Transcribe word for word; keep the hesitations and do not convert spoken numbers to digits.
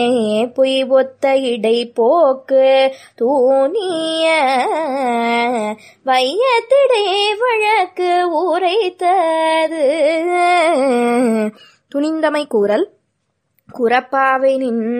பொய் ஒத்த இடை போக்கு தூணிய வையத்திடை வழக்கு உரைத்தது. துணிந்தமை கூறல். குறப்பாவை நின்